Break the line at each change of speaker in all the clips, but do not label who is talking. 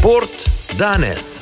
Šport danes.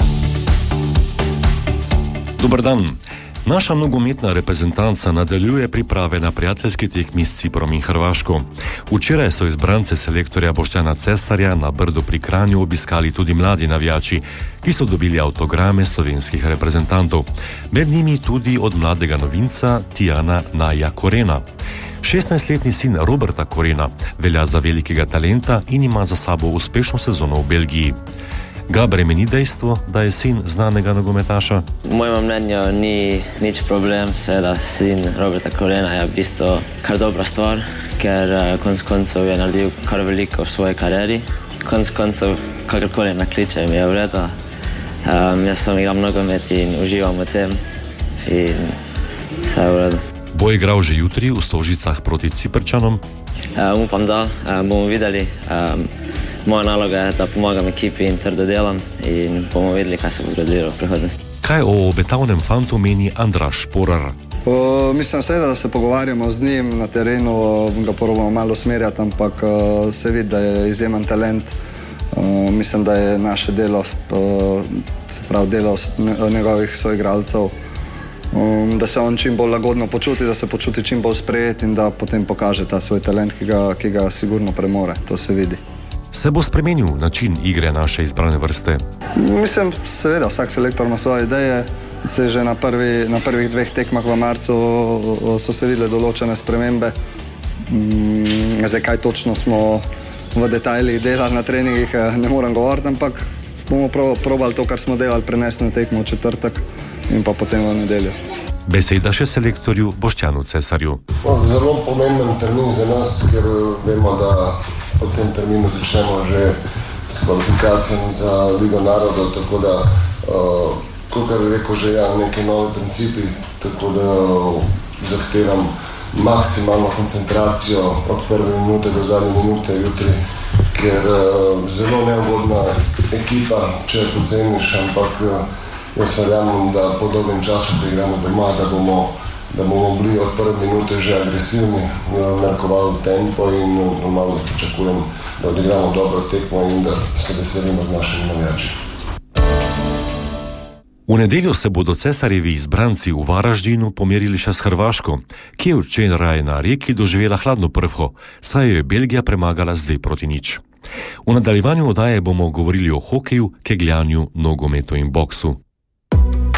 Dober dan. Naša nogometna reprezentanca nadaljuje priprave na prijateljski tekmi s Ciprom in Hrvaško. Včeraj so izbrance selektorja Boštjana Cesarja na Brdu pri Kranju obiskali tudi mladi navijači, ki so dobili avtograme slovenskih reprezentantov. Med njimi tudi od mladega novinca Tijana Naja Korena. 16-letni sin Roberta Korena velja za velikega talenta in ima za sabo uspešno sezono v Belgiji. Ga bremeni dejstvo, da je sin znanega nogometaša?
V mojem mnenju ni nič problem, seveda sin Roberta Korena je v bistvu kar dobra stvar, ker konec koncev je naredil kar veliko v svoji karieri. Konec koncev, kakorkoli me kliče, mi je v redu. Jaz sem igral nogomet in uživam v tem in vse je v redu.
Bo igral že jutri v Stožicah proti Ciprčanom?
Upam, da bomo videli. Moja naloga je, da pomagam ekipi in trdo delam in bomo videli, kaj se bo zgodilo v prihodnosti.
Kaj o obetavnem fantu meni Andraž Šporar?
Mislim seveda, da se pogovarjamo z njim na terenu, ga probamo malo usmerjati, ampak se vidi, da je izjemen talent. Mislim, da je naše delo, se pravi delo njegovih soigralcev, da se on čim bolj lagodno počuti, da se počuti čim bolj sprejet in da potem pokaže ta svoj talent, ki ga sigurno premore, to se vidi.
Se bo spremenil način igre naše izbrane vrste?
Mislim, seveda, vsak selektor ima svoje ideje. Se že na prvih dveh tekmah v marcu so se videle določene spremembe. Zdaj, kaj točno smo v detajlih delali na treningih, ne morem govoriti, ampak bomo probali to, kar smo delali, prenesti na tekmo v četrtek in pa potem v nedeljo.
Beseda še selektorju Boštjanu Cesarju.
Zelo pomemben termin za nas, ker vemo, da po tem terminu začnemo že s kvalifikacijami za Ligo narodov, tako da, kot je rekel že Jan, neki novi principi, tako da zahtevam maksimalno koncentracijo od prve minute do zadnje minute jutri, ker zelo neugodna ekipa, če poceniš, ampak jaz verjamem, da po dolgem času, ko igramo doma, da bomo bili od prve minute že agresivni, narekovali tempo in normalno pričakujem, da odigramo dobro tekmo in da se veselimo z našimi navijači.
V nedeljo se bodo Cesarjevi izbranci v Varaždinu pomerili še s Hrvaško, ki je včeraj na Reki doživela hladno prho, saj jo je Belgija premagala z 2-0. V nadaljevanju oddaje bomo govorili o hokeju, kegljanju, nogometu in boksu.